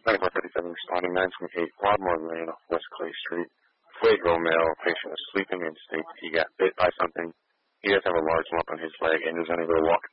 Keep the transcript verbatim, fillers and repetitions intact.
ninety-four fifty-seven responding nine twenty-eight Broadmoor Lane off West Clay Street. Fuego male, patient is sleeping and states he got bit by something. He does have a large lump on his leg and is unable to walk